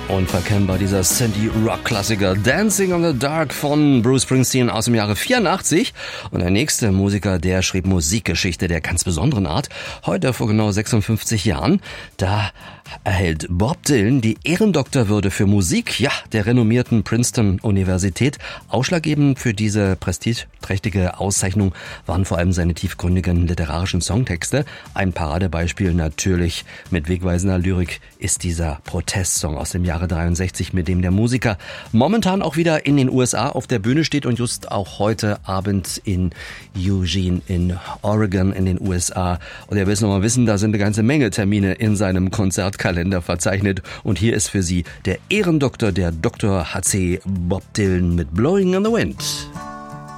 Unverkennbar dieser Synthie-Rock-Klassiker Dancing on the Dark von Bruce Springsteen aus dem Jahre 84. Und der nächste Musiker, der schrieb Musikgeschichte der ganz besonderen Art. Heute vor genau 56 Jahren. Da erhält Bob Dylan die Ehrendoktorwürde für Musik, der renommierten Princeton-Universität. Ausschlaggebend für diese prestigeträchtige Auszeichnung waren vor allem seine tiefgründigen literarischen Songtexte. Ein Paradebeispiel natürlich mit wegweisender Lyrik ist dieser Protestsong aus dem Jahre 63, mit dem der Musiker momentan auch wieder in den USA auf der Bühne steht und just auch heute Abend in Eugene in Oregon in den USA. Und ihr wisst noch mal wissen, da sind eine ganze Menge Termine in seinem Konzertkalender verzeichnet. Und hier ist für Sie der Ehrendoktor, der Dr. H.C. Bob Dylan mit Blowing in the Wind.